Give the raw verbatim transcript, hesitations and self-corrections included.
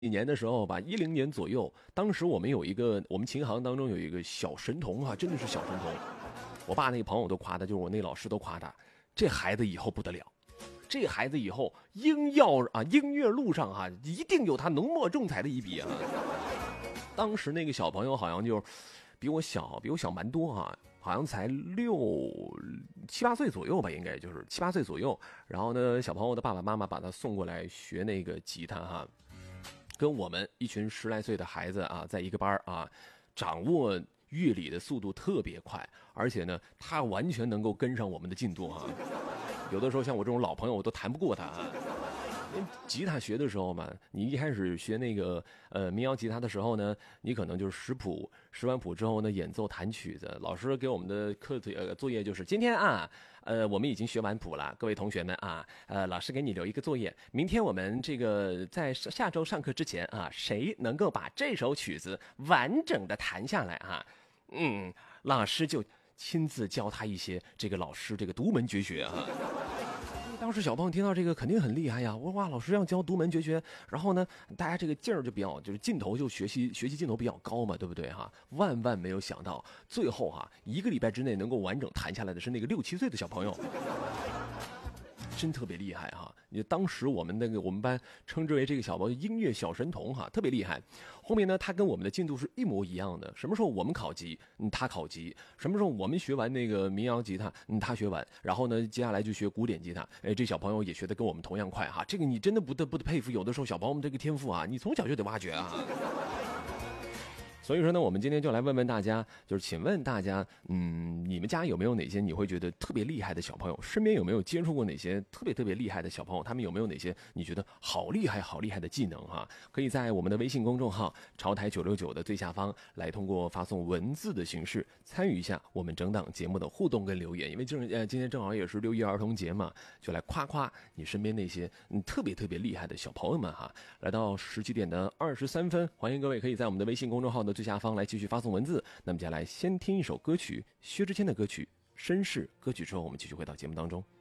一年的时候吧，一零年左右，当时我们有一个，我们琴行当中有一个小神童啊，真的是小神童。我爸那个朋友都夸他，就是我那老师都夸他，这孩子以后不得了，这孩子以后音要啊音乐路上啊，一定有他浓墨重彩的一笔啊。当时那个小朋友好像就比我小，比我小蛮多啊，好像才六七八岁左右吧，应该就是七八岁左右。然后呢，小朋友的爸爸妈妈把他送过来学那个吉他哈。跟我们一群十来岁的孩子啊，在一个班啊，掌握乐理的速度特别快，而且呢，他完全能够跟上我们的进度啊。有的时候像我这种老朋友，我都谈不过他啊。因为吉他学的时候嘛，你一开始学那个呃民谣吉他的时候呢，你可能就是识谱，识完谱之后呢，演奏弹曲子。老师给我们的课呃作业就是今天啊，呃我们已经学完谱了，各位同学们啊，呃老师给你留一个作业，明天我们这个在下周上课之前啊，谁能够把这首曲子完整的弹下来啊？嗯，老师就亲自教他一些这个老师这个独门绝学啊。当时小朋友听到这个肯定很厉害呀！我说哇，老师让教独门绝学，然后呢，大家这个劲儿就比较，就是劲头就学习学习劲头比较高嘛，对不对哈？万万没有想到，最后哈，一个礼拜之内能够完整弹下来的是那个六七岁的小朋友。真特别厉害哈！你当时我们那个我们班称之为这个小朋友音乐小神童哈，特别厉害。后面呢，他跟我们的进度是一模一样的。什么时候我们考级，嗯，他考级；什么时候我们学完那个民谣吉他，嗯，他学完。然后呢，接下来就学古典吉他。哎，这小朋友也学得跟我们同样快哈。这个你真的不得不得佩服，有的时候小朋友们这个天赋啊，你从小就得挖掘啊。所以说呢，我们今天就来问问大家，就是请问大家，嗯，你们家有没有哪些你会觉得特别厉害的小朋友？身边有没有接触过哪些特别特别厉害的小朋友？他们有没有哪些你觉得好厉害、好厉害的技能哈？可以在我们的微信公众号“潮台九六九”的最下方来通过发送文字的形式参与一下我们整档节目的互动跟留言。因为正呃今天正好也是六一儿童节嘛，就来夸夸你身边那些嗯特别特别厉害的小朋友们哈。来到十七点的二十三分，欢迎各位可以在我们的微信公众号的最下方来继续发送文字。那么接下来先听一首歌曲，薛之谦的歌曲《绅士》。歌曲之后，我们继续回到节目当中。